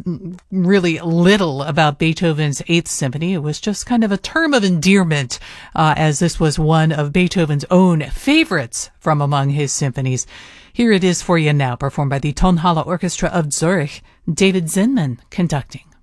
really little about Beethoven's Eighth Symphony. It was just kind of a term of endearment, as this was one of Beethoven's own favorites from among his symphonies. Here it is for you now, performed by the Tonhalle Orchestra of Zurich, David Zinman conducting.